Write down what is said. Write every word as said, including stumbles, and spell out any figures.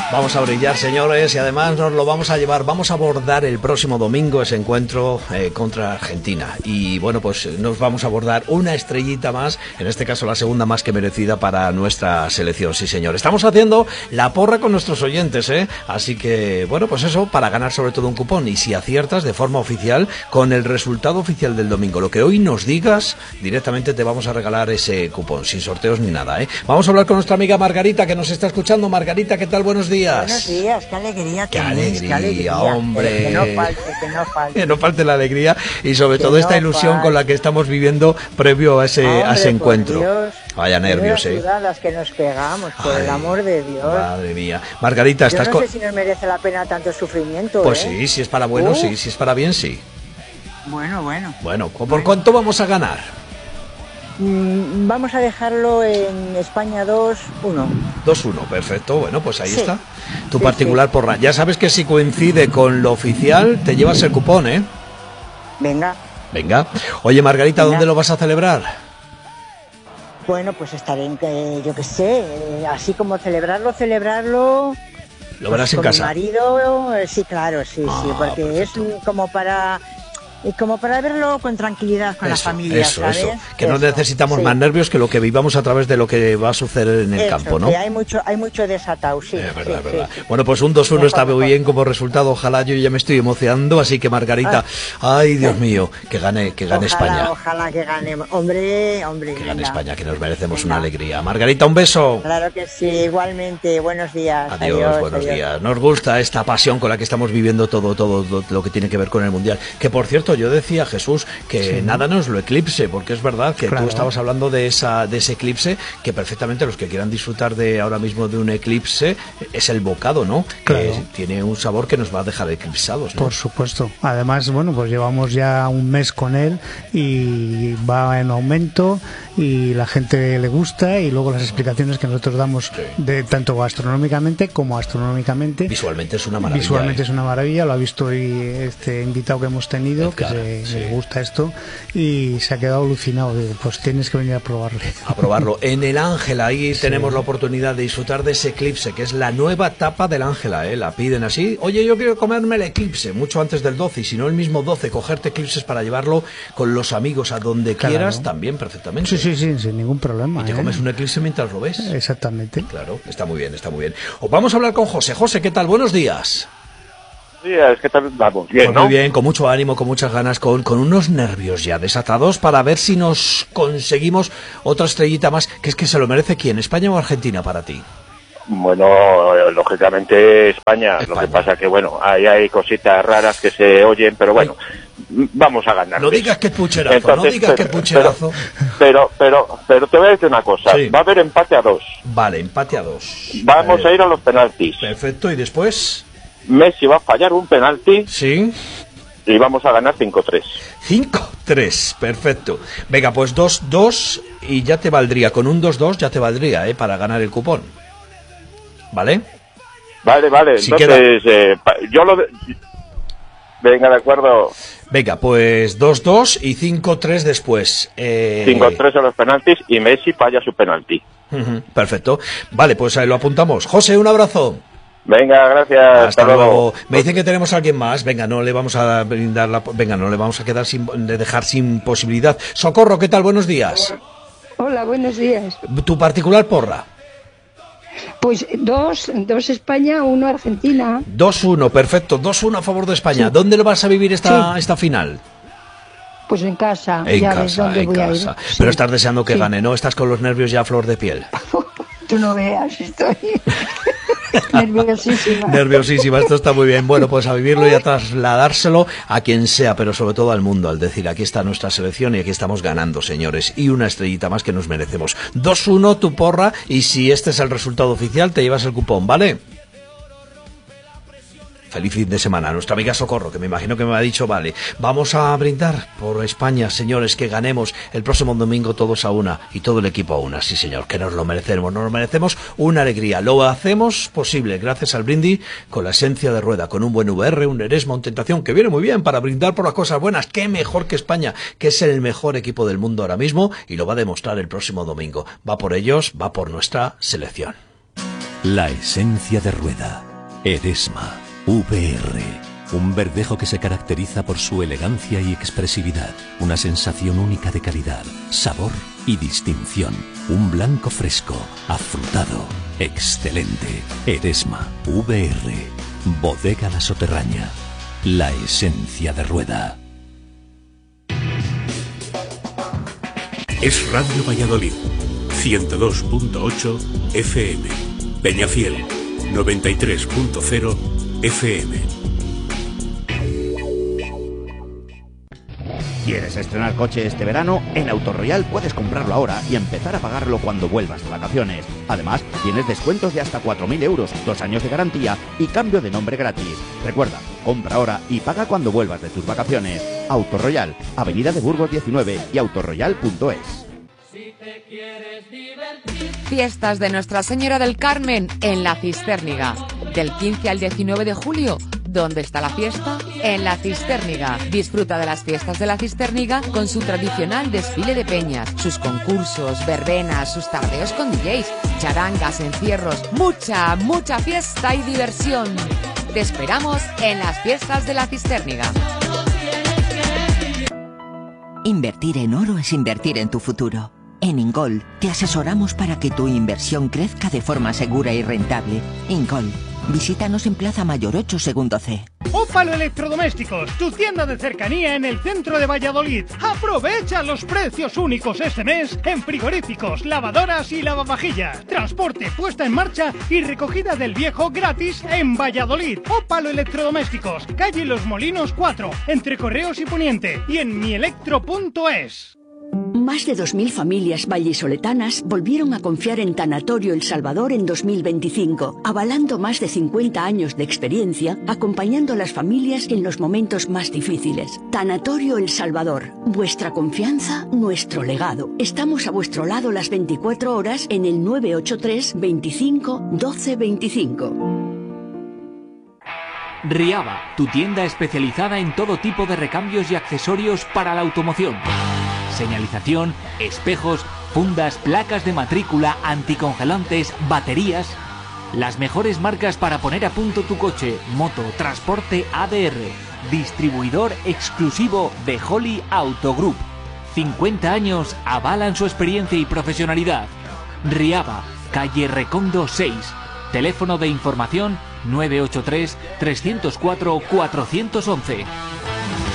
Vamos a brillar, señores, y además nos lo vamos a llevar, vamos a abordar el próximo domingo ese encuentro eh, contra Argentina. Y bueno, pues nos vamos a abordar una estrellita más, en este caso la segunda más que merecida para nuestra selección, sí señor. Estamos haciendo la porra con nuestros oyentes, ¿eh? Así que, bueno, pues eso, para ganar sobre todo un cupón. Y si aciertas de forma oficial, con el resultado oficial del domingo, lo que hoy nos digas, directamente te vamos a regalar ese cupón, sin sorteos ni nada, ¿eh? Vamos a hablar con nuestra amiga Margarita, que nos está escuchando. Margarita, ¿qué tal? Buenos días. Buenos días, qué alegría Qué tenéis, alegría, qué alegría, hombre. Que no falte, que no falte. Que no falte la alegría y sobre Que todo esta no ilusión falte. con la que estamos viviendo previo a ese, Hombre, a ese por encuentro. Dios, Vaya nervios, eh. sudadas que nos pegamos, por Ay, el amor de Dios. Madre mía. Margarita, Yo estás no con... sé si nos merece la pena tanto sufrimiento, Pues ¿eh? sí, si es para bueno, Uh. sí, si es para bien, sí. Bueno, bueno. Bueno, ¿por cuánto vamos a ganar? Mm, vamos a dejarlo en España dos uno. dos uno, perfecto. Bueno, pues ahí Sí. está. Tu Sí, particular sí. porra. Ya sabes que si coincide con lo oficial, te llevas el cupón, ¿eh? Venga. Venga. Oye, Margarita, Venga. ¿dónde lo vas a celebrar? Bueno, pues estaré en, eh, yo qué sé, eh, así como celebrarlo, celebrarlo... Lo verás pues en con casa. mi marido, eh, sí, claro, sí, Ah, sí, porque perfecto. es mm, como para... Y como para verlo con tranquilidad con Eso, la familia, eso, ¿sabes? eso. Que no Eso, necesitamos sí. más nervios que lo que vivamos a través de lo que va a suceder en el Eso, campo, ¿no? que hay mucho, hay mucho desatado, sí. Es verdad, sí, es verdad. sí, sí. Bueno, pues un dos uno Mejor, está muy mejor. bien como resultado. Ojalá, yo ya me estoy emocionando. Así que, Margarita, ay, Dios mío, que gane, que gane Ojalá, España. Ojalá que gane. Hombre, hombre. Que gane venga. España, que nos merecemos Venga. una alegría. Margarita, un beso. Claro que sí, igualmente. Buenos días. Adiós, Adiós, buenos adiós. días. Nos gusta esta pasión con la que estamos viviendo todo, todo, todo lo que tiene que ver con el Mundial. Que, por cierto, yo decía, Jesús, que Sí. nada nos lo eclipse, porque es verdad que Claro. tú estabas hablando de esa de ese eclipse, que perfectamente los que quieran disfrutar de ahora mismo de un eclipse, es el bocado, ¿no? Claro. Que tiene un sabor que nos va a dejar eclipsados, ¿no? Por supuesto. Además, bueno, pues llevamos ya un mes con él y va en aumento y la gente le gusta, y luego las explicaciones que nosotros damos Sí. de tanto gastronómicamente como astronómicamente. Visualmente es una maravilla. Visualmente ¿eh? es una maravilla, lo ha visto hoy este invitado que hemos tenido, Edgar, que se, sí. le gusta esto, y se ha quedado alucinado. Digo, pues tienes que venir a probarle. A probarlo. En el Ángela, ahí tenemos la oportunidad de disfrutar de ese eclipse, que es la nueva tapa del Ángela, ¿eh? La piden así. Oye, yo quiero comerme el eclipse, mucho antes del doce, y si no el mismo doce, cogerte eclipses para llevarlo con los amigos a donde Claro. quieras, también perfectamente. Sí, sí, sí, sin ningún problema. Y te ¿eh? comes un eclipse mientras lo ves. Exactamente. Claro, está muy bien, está muy bien. Os vamos a hablar con José. José, ¿qué tal? Buenos días. Sí, es que tal vamos bien, Pues ¿no? muy bien, con mucho ánimo, con muchas ganas, con, con unos nervios ya desatados para ver si nos conseguimos otra estrellita más, que es que se lo merece. ¿Quién? ¿España o Argentina para ti? Bueno, eh, lógicamente España. España. Lo que pasa que, bueno, ahí hay cositas raras que se oyen, pero bueno, m- vamos a ganar. No digas que es pucherazo, no Entonces, digas que es pero- pucherazo. Pero, pero, pero te voy a decir una cosa. Sí. Va a haber empate a dos. Vale, empate a dos. Vamos Eh, a ir a los penaltis. Perfecto, ¿y después? Messi va a fallar un penalti Sí. y vamos a ganar cinco tres. cinco tres, perfecto. Venga, pues dos dos y ya te valdría, con un dos dos ya te valdría, ¿eh? Para ganar el cupón. ¿Vale? Vale, vale. Si Entonces, eh, pa- yo lo... de- Venga, de acuerdo. Venga, pues dos dos y cinco tres después. Eh... cinco tres a los penaltis y Messi falla su penalti. Ujú, perfecto. Vale, pues ahí lo apuntamos. José, un abrazo. Venga, gracias. Hasta luego. Me dicen que tenemos a alguien más. Venga, no le vamos a brindar la... Venga, no le vamos a quedar sin... de dejar sin posibilidad. Socorro, ¿qué tal? Buenos días. Hola, buenos días. Tu particular porra. Pues dos, dos España, uno Argentina. dos uno, perfecto. dos uno a favor de España. Sí. ¿Dónde lo vas a vivir esta, Sí. esta final? Pues en casa. En ya ves casa, dónde en voy a ir. casa. Sí. Pero estás deseando que Sí. gane, ¿no? Estás con los nervios ya a flor de piel. Tú no veas, estoy nerviosísima. Nerviosísima, esto está muy bien. Bueno, pues a vivirlo y a trasladárselo a quien sea, pero sobre todo al mundo, al decir, aquí está nuestra selección y aquí estamos ganando, señores. Y una estrellita más que nos merecemos. dos uno tu porra, y si este es el resultado oficial, te llevas el cupón, ¿vale? Feliz fin de semana. Nuestra amiga Socorro, que me imagino que me ha dicho, vale, vamos a brindar por España, señores, que ganemos el próximo domingo todos a una y todo el equipo a una. Sí, señor, que nos lo merecemos, nos lo merecemos una alegría. Lo hacemos posible gracias al brindis con la esencia de Rueda, con un buen V R, un Eresma, un Tentación, que viene muy bien para brindar por las cosas buenas. Qué mejor que España, que es el mejor equipo del mundo ahora mismo y lo va a demostrar el próximo domingo. Va por ellos, va por nuestra selección. La esencia de rueda. Eresma V R. Un verdejo que se caracteriza por su elegancia y expresividad. Una sensación única de calidad, sabor y distinción. Un blanco fresco, afrutado, excelente. Eresma V R. Bodega La Soterraña. La esencia de rueda. Es Radio Valladolid, ciento dos punto ocho F M. Peñafiel, noventa y tres punto cero F M. ¿Quieres estrenar coche este verano? En Autoroyal puedes comprarlo ahora y empezar a pagarlo cuando vuelvas de vacaciones. Además, tienes descuentos de hasta cuatro mil euros, dos años de garantía y cambio de nombre gratis. Recuerda, compra ahora y paga cuando vuelvas de tus vacaciones. Autoroyal, Avenida de Burgos diecinueve y autoroyal punto es. Fiestas de Nuestra Señora del Carmen en La Cistérniga. Del quince al diecinueve de julio. ¿Dónde está la fiesta? En La Cistérniga. Disfruta de las fiestas de La Cistérniga con su tradicional desfile de peñas, sus concursos, verbenas, sus tardeos con D Js, charangas, encierros, mucha, mucha fiesta y diversión. Te esperamos en las fiestas de La Cistérniga. Invertir en oro es invertir en tu futuro. En Ingol te asesoramos para que tu inversión crezca de forma segura y rentable. Ingol. Visítanos en Plaza Mayor ocho, segundo C. Ópalo Electrodomésticos, tu tienda de cercanía en el centro de Valladolid. Aprovecha los precios únicos este mes en frigoríficos, lavadoras y lavavajillas. Transporte, puesta en marcha y recogida del viejo gratis en Valladolid. Ópalo Electrodomésticos, calle Los Molinos cuatro, entre Correos y Poniente, y en mielectro punto es. Más de dos mil familias vallisoletanas volvieron a confiar en Tanatorio El Salvador en dos mil veinticinco, avalando más de cincuenta años de experiencia, acompañando a las familias en los momentos más difíciles. Tanatorio El Salvador, vuestra confianza, nuestro legado. Estamos a vuestro lado las veinticuatro horas en el nueve ocho tres, veinticinco, doce veinticinco. Riaba, tu tienda especializada en todo tipo de recambios y accesorios para la automoción. Señalización, espejos, fundas, placas de matrícula, anticongelantes, baterías. Las mejores marcas para poner a punto tu coche, moto, transporte A D R. Distribuidor exclusivo de Holly Auto Group. cincuenta años avalan su experiencia y profesionalidad. Riaba, calle Recondo seis. Teléfono de información nueve ocho tres, tres cero cuatro, cuatro uno uno.